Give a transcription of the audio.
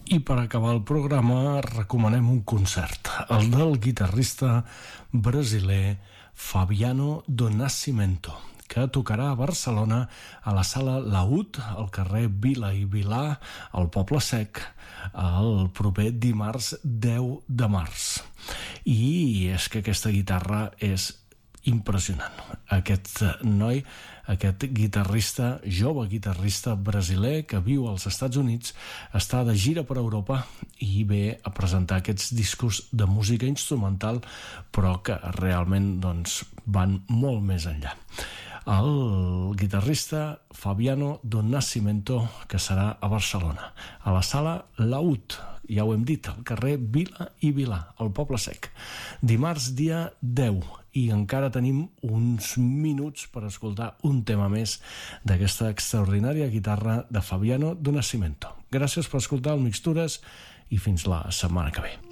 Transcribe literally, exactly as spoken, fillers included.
I per acabar el programa recomanem un concert, el del guitarrista brasiler Fabiano do Nascimento, que tocarà a Barcelona a la sala Laúd, al carrer Vila i Vilà, al Poble Sec, el proper dimarts deu de març. I és que aquesta guitarra és impressionant. Aquest noi, aquest guitarrista, jove guitarrista brasiler que viu als Estats Units, està de gira per Europa i ve a presentar aquests discos de música instrumental, però que realment doncs, van molt més enllà. El guitarrista Fabiano do Nascimento, que serà a Barcelona, a la sala Laúd, ja ho hem dit, al carrer Vila i Vilà, al Poble Sec. Dimarts, dia deu, i encara tenim uns minuts per escoltar un tema més d'aquesta extraordinària guitarra de Fabiano do Nascimento. Gràcies per escoltar el Mixtures i fins la setmana que ve.